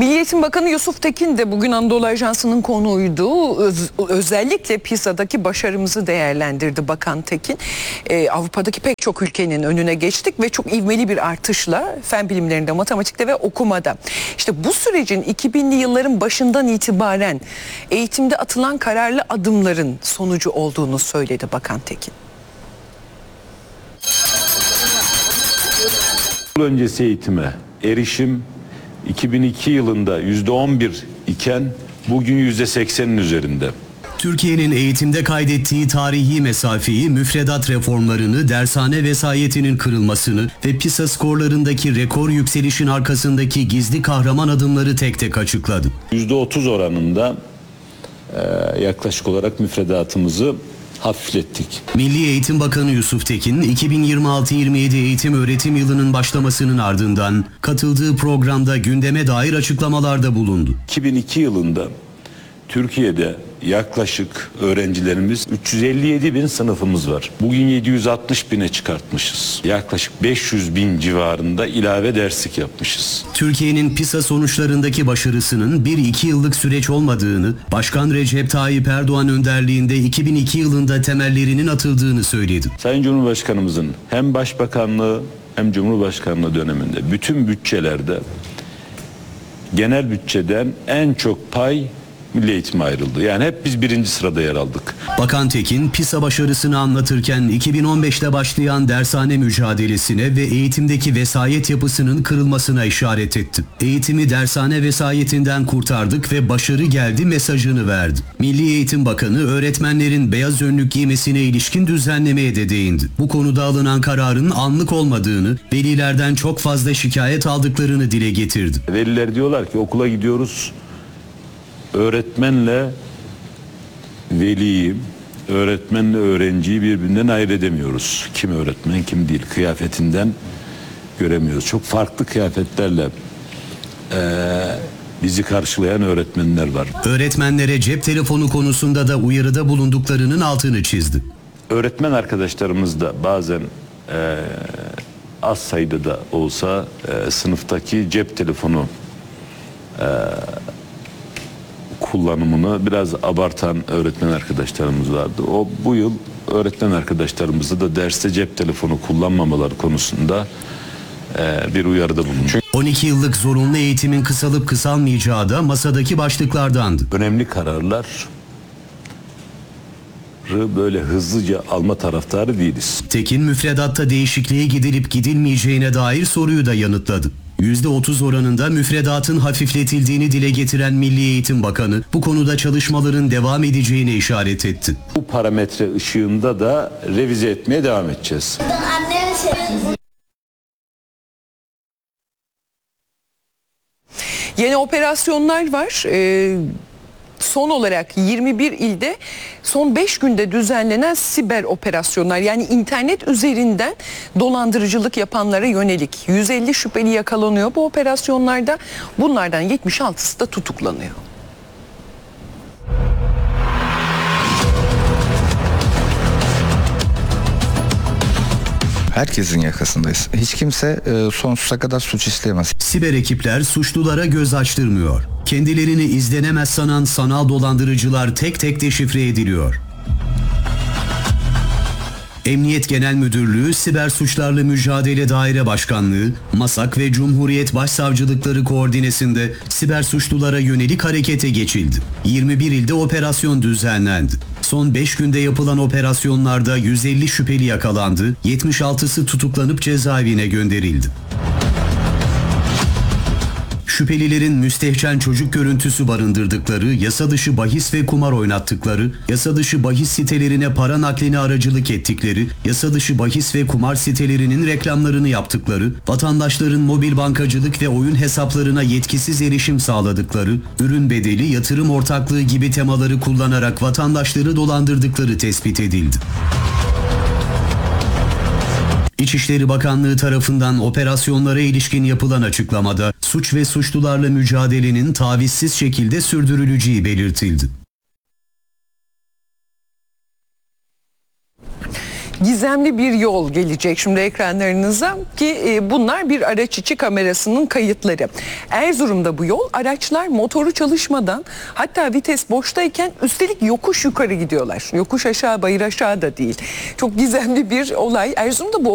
Milli Eğitim Bakanı Yusuf Tekin de bugün Anadolu Ajansı'nın konuğuydu. Özellikle PISA'daki başarımızı değerlendirdi Bakan Tekin. Avrupa'daki pek çok ülkenin önüne geçtik ve çok ivmeli bir artışla fen bilimlerinde, matematikte ve okumada. İşte bu sürecin 2000'li yılların başından itibaren eğitimde atılan kararlı adımların sonucu olduğunu söyledi Bakan Tekin. Öncesi eğitime erişim 2002 yılında %11 iken bugün %80'in üzerinde. Türkiye'nin eğitimde kaydettiği tarihi mesafeyi, müfredat reformlarını, dershane vesayetinin kırılmasını ve PISA skorlarındaki rekor yükselişin arkasındaki gizli kahraman adımları tek tek açıkladı. %30 oranında yaklaşık olarak müfredatımızı hafiflettik. Milli Eğitim Bakanı Yusuf Tekin, 2026-27 eğitim öğretim yılının başlamasının ardından katıldığı programda gündeme dair açıklamalarda bulundu. 2002 yılında Türkiye'de yaklaşık öğrencilerimiz 357 bin sınıfımız var. Bugün 760 bine çıkartmışız. Yaklaşık 500 bin civarında ilave derslik yapmışız. Türkiye'nin PISA sonuçlarındaki başarısının 1-2 yıllık süreç olmadığını, Başkan Recep Tayyip Erdoğan önderliğinde 2002 yılında temellerinin atıldığını söyledi. Sayın Cumhurbaşkanımızın hem Başbakanlığı hem Cumhurbaşkanlığı döneminde bütün bütçelerde genel bütçeden en çok pay milli eğitime ayrıldı. Yani hep biz birinci sırada yer aldık. Bakan Tekin, PISA başarısını anlatırken 2015'te başlayan dershane mücadelesine ve eğitimdeki vesayet yapısının kırılmasına işaret etti. Eğitimi dershane vesayetinden kurtardık ve başarı geldi mesajını verdi. Milli Eğitim Bakanı öğretmenlerin beyaz önlük giymesine ilişkin düzenlemeye de değindi. Bu konuda alınan kararın anlık olmadığını, velilerden çok fazla şikayet aldıklarını dile getirdi. Veliler diyorlar ki okula gidiyoruz, öğretmenle veliyi, öğretmenle öğrenciyi birbirinden ayırt edemiyoruz. Kim öğretmen, kim değil. Kıyafetinden göremiyoruz. Çok farklı kıyafetlerle bizi karşılayan öğretmenler var. Öğretmenlere cep telefonu konusunda da uyarıda bulunduklarının altını çizdi. Öğretmen arkadaşlarımız da bazen az sayıda da olsa sınıftaki cep telefonu kullanımını biraz abartan öğretmen arkadaşlarımız vardı. Bu yıl öğretmen arkadaşlarımızı da derste cep telefonu kullanmamaları konusunda bir uyarıda bulundu. 12 yıllık zorunlu eğitimin kısalıp kısalmayacağı da masadaki başlıklardandı. Önemli kararlar böyle hızlıca alma taraftarı değiliz. Tekin müfredatta değişikliğe gidilip gidilmeyeceğine dair soruyu da yanıtladı. %30 oranında müfredatın hafifletildiğini dile getiren Milli Eğitim Bakanı bu konuda çalışmaların devam edeceğine işaret etti. Bu parametre ışığında da revize etmeye devam edeceğiz. Yeni operasyonlar var. Son olarak 21 ilde son 5 günde düzenlenen siber operasyonlar, yani internet üzerinden dolandırıcılık yapanlara yönelik 150 şüpheli yakalanıyor bu operasyonlarda. Bunlardan 76'sı da tutuklanıyor. Herkesin yakasındayız. Hiç kimse sonsuza kadar suç işleyemez. Siber ekipler suçlulara göz açtırmıyor. Kendilerini izlenemez sanan sanal dolandırıcılar tek tek deşifre ediliyor. Emniyet Genel Müdürlüğü, Siber Suçlarla Mücadele Daire Başkanlığı, MASAK ve Cumhuriyet Başsavcılıkları koordinesinde siber suçlulara yönelik harekete geçildi. 21 ilde operasyon düzenlendi. Son 5 günde yapılan operasyonlarda 150 şüpheli yakalandı, 76'sı tutuklanıp cezaevine gönderildi. Şüphelilerin müstehcen çocuk görüntüsü barındırdıkları, yasa dışı bahis ve kumar oynattıkları, yasa dışı bahis sitelerine para naklini aracılık ettikleri, yasa dışı bahis ve kumar sitelerinin reklamlarını yaptıkları, vatandaşların mobil bankacılık ve oyun hesaplarına yetkisiz erişim sağladıkları, ürün bedeli, yatırım ortaklığı gibi temaları kullanarak vatandaşları dolandırdıkları tespit edildi. İçişleri Bakanlığı tarafından operasyonlara ilişkin yapılan açıklamada suç ve suçlularla mücadelenin tavizsiz şekilde sürdürüleceği belirtildi. gizemli bir yol gelecek şimdi ekranlarınıza ki bunlar bir araç içi kamerasının kayıtları. Erzurum'da bu yol araçlar motoru çalışmadan, hatta vites boştayken üstelik yokuş yukarı gidiyorlar. Yokuş aşağı, bayır aşağı da değil. Çok gizemli bir olay. Erzurum'da bu